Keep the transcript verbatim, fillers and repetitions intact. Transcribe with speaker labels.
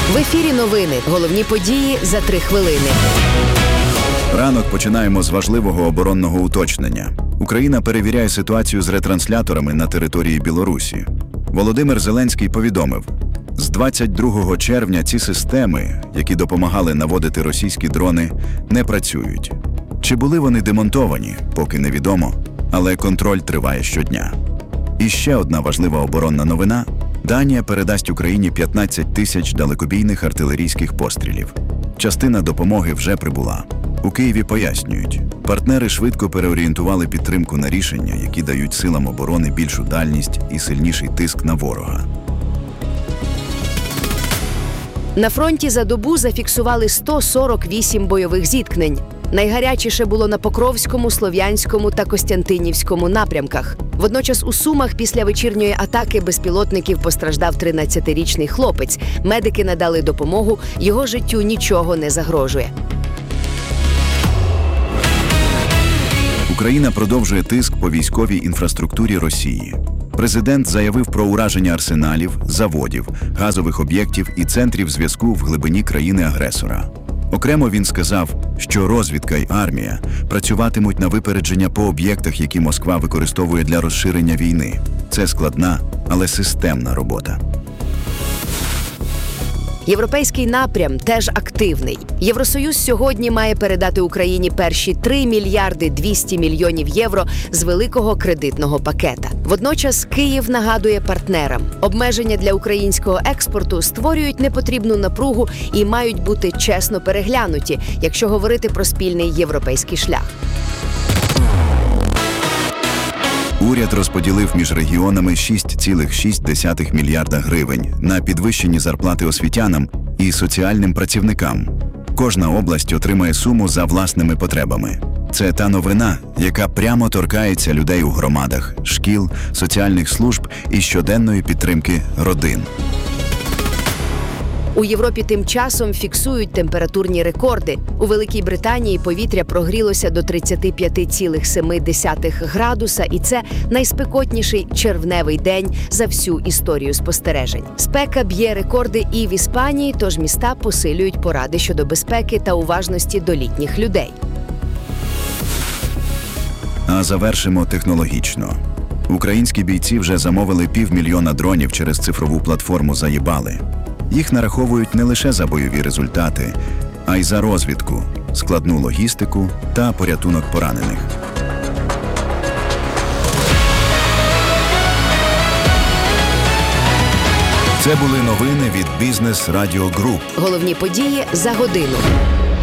Speaker 1: В ефірі новини. Головні події за три хвилини.
Speaker 2: Ранок починаємо з важливого оборонного уточнення. Україна перевіряє ситуацію з ретрансляторами на території Білорусі. Володимир Зеленський повідомив, з двадцять другого червня ці системи, які допомагали наводити російські дрони, не працюють. Чи були вони демонтовані, поки невідомо, але контроль триває щодня. І ще одна важлива оборонна новина – Данія передасть Україні п'ятнадцять тисяч далекобійних артилерійських пострілів. Частина допомоги вже прибула. У Києві пояснюють, партнери швидко переорієнтували підтримку на рішення, які дають силам оборони більшу дальність і сильніший тиск на ворога.
Speaker 1: На фронті за добу зафіксували сто сорок вісім бойових зіткнень. Найгарячіше було на Покровському, Слов'янському та Костянтинівському напрямках. Водночас у Сумах після вечірньої атаки безпілотників постраждав тринадцятирічний хлопець. Медики надали допомогу, його життю нічого не загрожує.
Speaker 2: Україна продовжує тиск по військовій інфраструктурі Росії. Президент заявив про ураження арсеналів, заводів, газових об'єктів і центрів зв'язку в глибині країни-агресора. Окремо він сказав, що розвідка й армія працюватимуть на випередження по об'єктах, які Москва використовує для розширення війни. Це складна, але системна робота.
Speaker 1: Європейський напрям теж активний. Євросоюз сьогодні має передати Україні перші три мільярди двісті мільйонів євро з великого кредитного пакета. Водночас Київ нагадує партнерам, обмеження для українського експорту створюють непотрібну напругу і мають бути чесно переглянуті, якщо говорити про спільний європейський шлях.
Speaker 2: Уряд розподілив між регіонами шість цілих шість десятих мільярда гривень на підвищені зарплати освітянам і соціальним працівникам. Кожна область отримає суму за власними потребами. Це та новина, яка прямо торкається людей у громадах, шкіл, соціальних служб і щоденної підтримки родин.
Speaker 1: У Європі тим часом фіксують температурні рекорди. У Великій Британії повітря прогрілося до тридцять п'ять цілих сім десятих градуса, і це найспекотніший червневий день за всю історію спостережень. Спека б'є рекорди і в Іспанії, тож міста посилюють поради щодо безпеки та уважності до літніх людей.
Speaker 2: А завершимо технологічно. Українські бійці вже замовили півмільйона дронів через цифрову платформу «Заєбали». Їх нараховують не лише за бойові результати, а й за розвідку, складну логістику та порятунок поранених. Це були новини від Бізнес Радіо Груп.
Speaker 1: Головні події за годину.